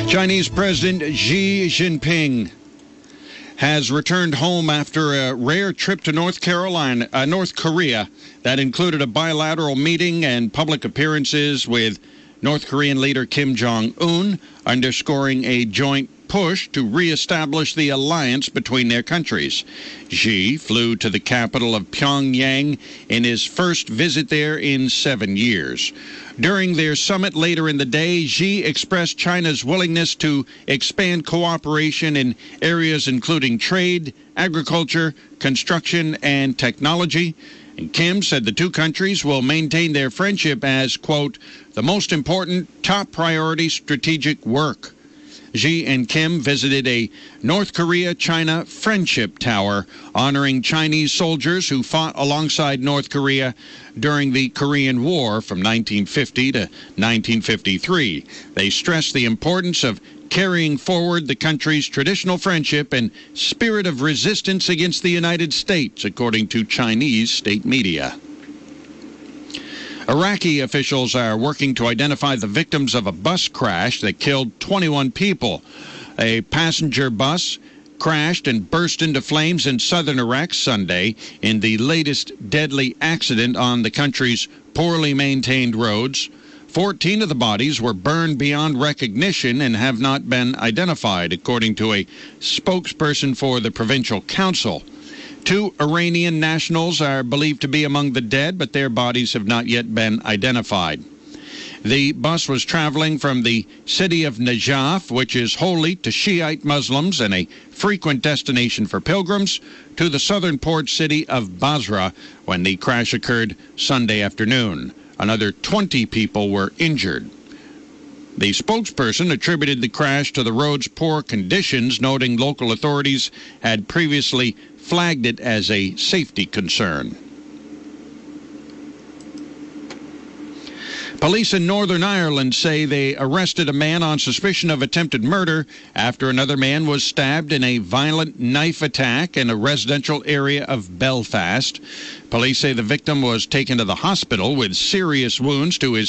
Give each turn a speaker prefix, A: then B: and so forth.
A: Chinese President Xi Jinping has returned home after a rare trip to North Korea that included a bilateral meeting and public appearances with North Korean leader Kim Jong-un, underscoring a joint push to reestablish the alliance between their countries. Xi flew to the capital of Pyongyang in his first visit there in 7 years. During their summit later in the day, Xi expressed China's willingness to expand cooperation in areas including trade, agriculture, construction, and technology. And Kim said the two countries will maintain their friendship as, quote, the most important top priority strategic work. Xi and Kim visited a North Korea-China friendship tower honoring Chinese soldiers who fought alongside North Korea during the Korean War from 1950 to 1953. They stressed the importance of carrying forward the country's traditional friendship and spirit of resistance against the United States, according to Chinese state media. Iraqi officials are working to identify the victims of a bus crash that killed 21 people. A passenger bus crashed and burst into flames in southern Iraq Sunday in the latest deadly accident on the country's poorly maintained roads. 14 of the bodies were burned beyond recognition and have not been identified, according to a spokesperson for the provincial council. 2 Iranian nationals are believed to be among the dead, but their bodies have not yet been identified. The bus was traveling from the city of Najaf, which is holy to Shiite Muslims and a frequent destination for pilgrims, to the southern port city of Basra when the crash occurred Sunday afternoon. Another 20 people were injured. The spokesperson attributed the crash to the road's poor conditions, noting local authorities had previously flagged it as a safety concern. Police in Northern Ireland say they arrested a man on suspicion of attempted murder after another man was stabbed in a violent knife attack in a residential area of Belfast. Police say the victim was taken to the hospital with serious wounds to his